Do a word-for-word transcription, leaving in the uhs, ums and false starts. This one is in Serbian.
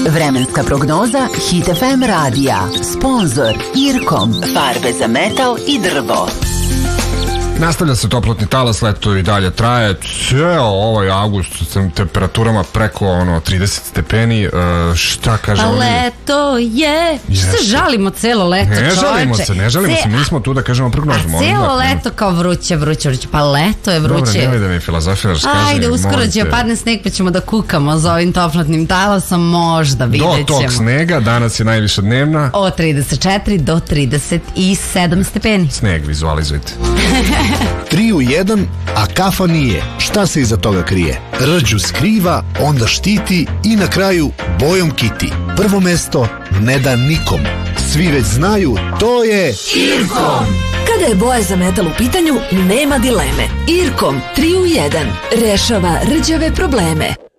Vremenska prognoza Hit F M radija. Sponzor Irkom. Farbe za metal i drvo. Nastavlja se toplotni talas, leto i dalje traje. Ceo ovaj avgust sa temperaturama preko ono trideset stepeni. Uh, šta kaže pa oni? leto je. Što se žalimo celo leto, ne čoveče? žalimo se, ne žalimo Ce... se, mi smo tu da kažemo prognozu. A celo leto kao vruće, vruće, vruće. Pa leto je vruće. Dobro, nemoj da mi filozofiraš, kaži. Ajde, uskoro će padne sneg pa ćemo da kukamo za ovim toplotnim talasom. Možda, vidjet ćemo. Do tog snega danas je najviša dnevna. Od trideset četiri do trideset sedam stepeni. Sneg, vizualizujte. Tri u jedan, a kafa nije. Šta se iza toga krije? Rđu skriva, onda štiti i na kraju bojom kiti. Prvo mesto ne da nikom. Svi već znaju, to je Irkom. Kada je boja za metal u pitanju, nema dileme. Irkom tri u jedan rešava rđave probleme.